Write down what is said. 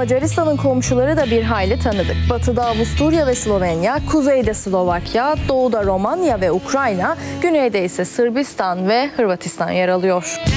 Macaristan'ın komşuları da bir hayli tanıdık. Batıda Avusturya ve Slovenya, kuzeyde Slovakya, doğuda Romanya ve Ukrayna, güneyde ise Sırbistan ve Hırvatistan yer alıyor.